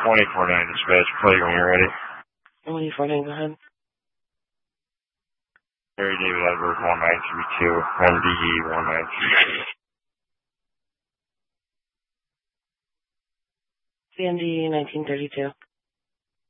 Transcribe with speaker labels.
Speaker 1: 24-9 dispatch, play when you're ready.
Speaker 2: 24-9, go ahead.
Speaker 1: Harry David Edward 1932, MDE 1932.
Speaker 2: CMD 1932.